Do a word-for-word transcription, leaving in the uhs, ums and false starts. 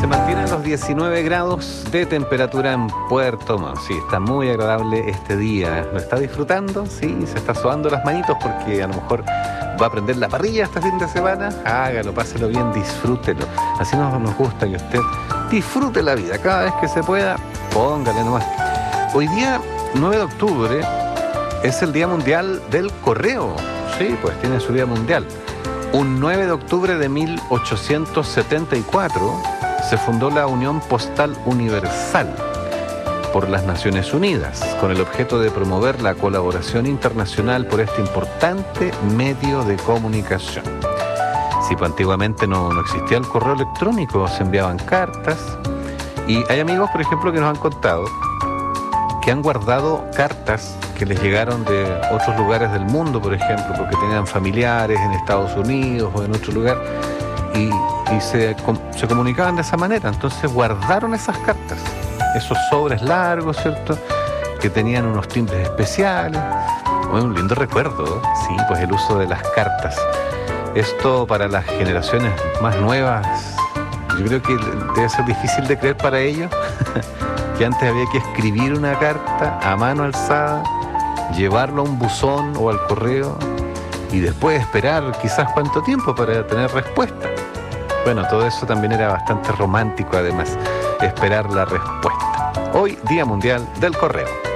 Se mantienen los diecinueve grados de temperatura en Puerto Montt. Sí, está muy agradable este día. ¿Lo está disfrutando? Sí, se está sobando las manitos porque a lo mejor va a prender la parrilla este fin de semana. Hágalo, páselo bien, disfrútelo. Así nos, nos gusta que usted disfrute la vida. Cada vez que se pueda, póngale nomás. Hoy día, nueve de octubre, es el Día Mundial del Correo. Sí, pues tiene su Día Mundial. Un nueve de octubre de mil ochocientos setenta y cuatro se fundó la Unión Postal Universal por las Naciones Unidas, con el objeto de promover la colaboración internacional por este importante medio de comunicación. Sí, pues antiguamente no, no existía el correo electrónico, se enviaban cartas, y hay amigos, por ejemplo, que nos han contado que han guardado cartas que les llegaron de otros lugares del mundo, por ejemplo, porque tenían familiares en Estados Unidos o en otro lugar, y, y se, se comunicaban de esa manera. Entonces guardaron esas cartas, esos sobres largos, ¿cierto?, que tenían unos timbres especiales. Un lindo recuerdo, sí, pues el uso de las cartas. Esto para las generaciones más nuevas, yo creo que debe ser difícil de creer para ellos, que antes había que escribir una carta a mano alzada, llevarlo a un buzón o al correo y después esperar quizás cuánto tiempo para tener respuesta. Bueno, todo eso también era bastante romántico, además, esperar la respuesta. Hoy, Día Mundial del Correo.